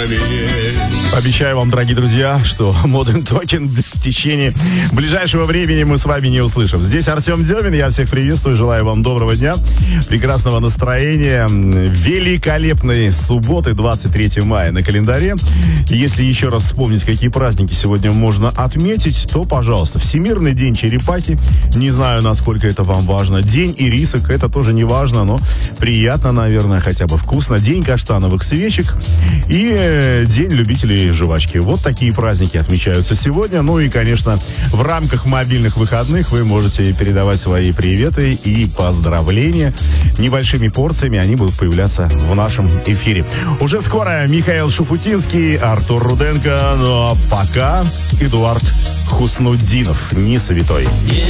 Обещаю вам, дорогие друзья, что Modern Talking в течение ближайшего времени мы с вами не услышим. Здесь Артем Демин, я всех приветствую, желаю вам доброго дня, прекрасного настроения, великолепной субботы, 23 мая на календаре. Если еще раз вспомнить, какие праздники сегодня можно отметить, то, пожалуйста, Всемирный день черепахи, не знаю, насколько это вам важно, День ирисок, это тоже не важно, но приятно, наверное, хотя бы вкусно, День каштановых свечек и День любителей жвачки. Вот такие праздники отмечаются сегодня. Ну и, конечно, в рамках мобильных выходных вы можете передавать свои приветы и поздравления. Небольшими порциями они будут появляться в нашем эфире. Уже скоро Михаил Шуфутинский, Артур Руденко. Ну а пока Эдуард Хуснутдинов, не святой. Не